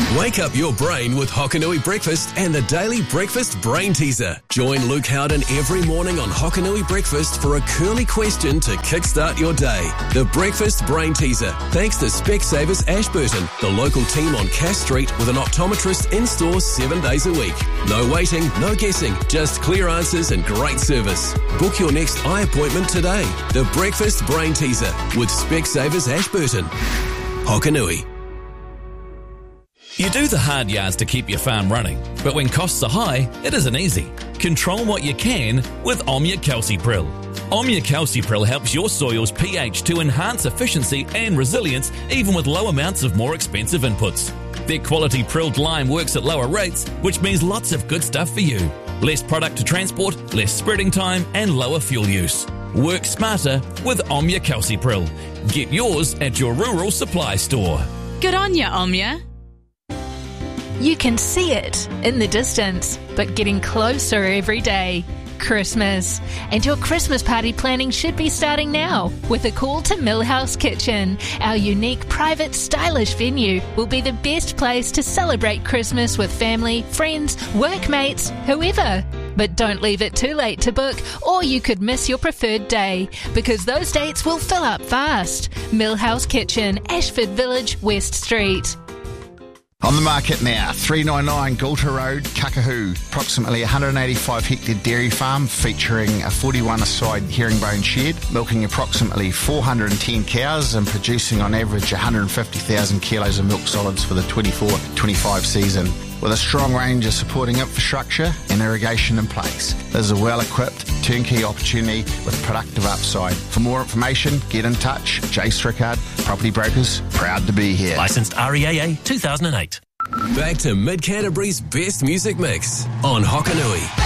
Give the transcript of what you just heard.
Wake up your brain with Hokanui Breakfast and the Daily Breakfast Brain Teaser. Join Luke Howden every morning on Hokanui Breakfast for a curly question to kickstart your day. The Breakfast Brain Teaser, thanks to Specsavers Ashburton, the local team on Cass Street with an optometrist in-store 7 days a week. No waiting, no guessing, just clear answers and great service. Book your next eye appointment today. The Breakfast Brain Teaser with Specsavers Ashburton. Hokanui. You do the hard yards to keep your farm running, but when costs are high, it isn't easy. Control what you can with Omnia Calcipril. Omnia Calcipril helps your soil's pH to enhance efficiency and resilience even with low amounts of more expensive inputs. Their quality prilled lime works at lower rates, which means lots of good stuff for you. Less product to transport, less spreading time, and lower fuel use. Work smarter with Omnia Calcipril. Get yours at your rural supply store. Good on ya, Omnia. You can see it in the distance, but getting closer every day. Christmas. And your Christmas party planning should be starting now with a call to Millhouse Kitchen. Our unique, private, stylish venue will be the best place to celebrate Christmas with family, friends, workmates, whoever. But don't leave it too late to book, or you could miss your preferred day, because those dates will fill up fast. Millhouse Kitchen, Ashford Village, West Street. On the market now, 399 Galter Road, Kakahoo. Approximately 185 hectare dairy farm featuring a 41-a-side herringbone shed, milking approximately 410 cows and producing on average 150,000 kilos of milk solids for the 24-25 season. With a strong range of supporting infrastructure and irrigation in place, there's a well-equipped turnkey opportunity with productive upside. For more information, get in touch. Jay Strickard, Property Brokers, proud to be here. Licensed REAA 2008. Back to Mid Canterbury's best music mix on Hokanui.